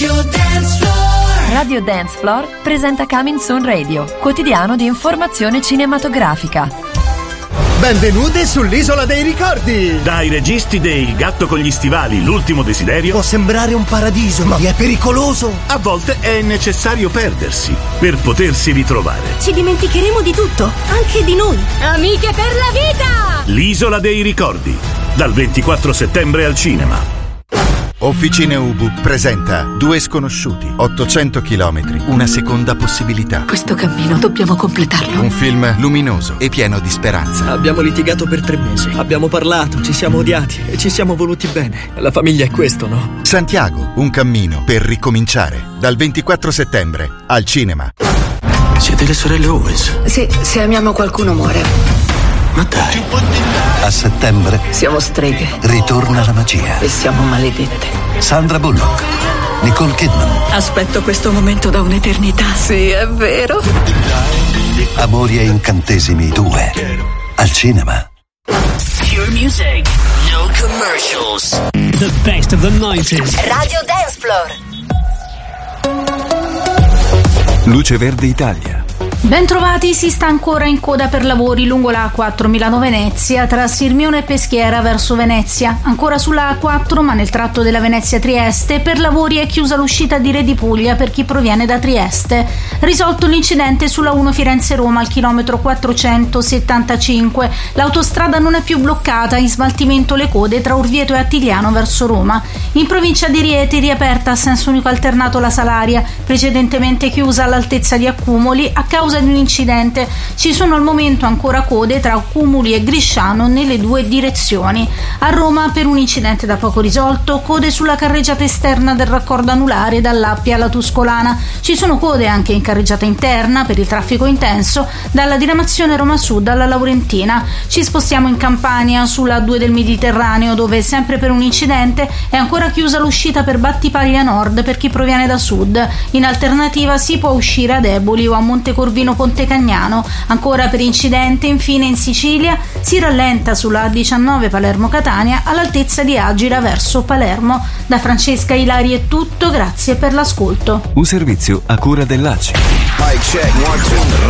Radio Dance Floor presenta Coming Soon Radio, quotidiano di informazione cinematografica. Benvenute sull'Isola dei Ricordi! Dai registi dei Il gatto con gli stivali, L'ultimo desiderio. Può sembrare un paradiso, ma è pericoloso! A volte è necessario perdersi per potersi ritrovare. Ci dimenticheremo di tutto, anche di noi. Amiche per la vita! L'Isola dei Ricordi, dal 24 settembre al cinema. Officine Ubu presenta Due sconosciuti, 800 chilometri, una seconda possibilità. Questo cammino dobbiamo completarlo. Un film luminoso e pieno di speranza. Abbiamo litigato per 3 mesi, abbiamo parlato, ci siamo odiati e ci siamo voluti bene. La famiglia è questo, no? Santiago, un cammino per ricominciare. Dal 24 settembre al cinema. Siete le sorelle Owens? Sì, se amiamo qualcuno muore. Ma dai. A settembre Siamo streghe ritorna la magia. e siamo maledette. Sandra Bullock, Nicole Kidman, Aspetto questo momento da un'eternità. Sì, è vero. Amori e incantesimi 2 al cinema. Pure music, no commercials. The best of the 90s. Radio Dance Floor. Luce Verde Italia. Bentrovati, si sta ancora in coda per lavori lungo la A4 Milano-Venezia tra Sirmione e Peschiera verso Venezia. Ancora sulla A4 ma nel tratto della Venezia-Trieste per lavori è chiusa l'uscita di Re di Puglia per chi proviene da Trieste. Risolto l'incidente sulla 1 Firenze-Roma al chilometro 475. L'autostrada non è più bloccata, in smaltimento le code tra Orvieto e Attigliano verso Roma. In provincia di Rieti riaperta a senso unico alternato la Salaria, precedentemente chiusa all'altezza di Accumoli a causa di un incidente. Ci sono al momento ancora code tra Accumuli e Grisciano nelle due direzioni. A Roma, per un incidente da poco risolto, code sulla carreggiata esterna del raccordo anulare dall'Appia alla Tuscolana. Ci sono code anche in carreggiata interna per il traffico intenso dalla diramazione Roma Sud alla Laurentina. Ci spostiamo in Campania sulla 2 del Mediterraneo, dove sempre per un incidente è ancora chiusa l'uscita per Battipaglia Nord per chi proviene da sud. In alternativa si può uscire ad Eboli o a Montecorvino Ponte Cagnano. Ancora per incidente, infine in Sicilia si rallenta sulla A19 Palermo-Catania all'altezza di Agira verso Palermo. Da Francesca Ilari è tutto, grazie per l'ascolto. Un servizio a cura dell'ACI.